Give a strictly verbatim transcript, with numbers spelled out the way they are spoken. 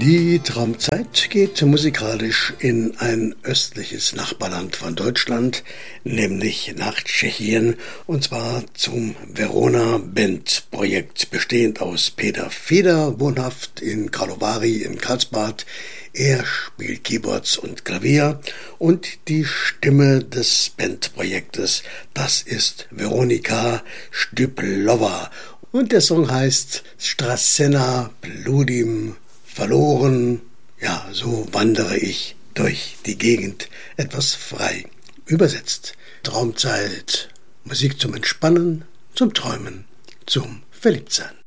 Die Traumzeit geht musikalisch in ein östliches Nachbarland von Deutschland, nämlich nach Tschechien, und zwar zum Verona Band Projekt, bestehend aus Peter Feder, wohnhaft in Karlovy in Karlsbad. Er spielt Keyboards und Klavier, und die Stimme des Bandprojektes, das ist Veronika Styplova, und der Song heißt Strassena Pludim verloren. Ja, so wandere ich durch die Gegend, etwas frei übersetzt. Traumzeit, Musik zum Entspannen, zum Träumen, zum Verliebtsein.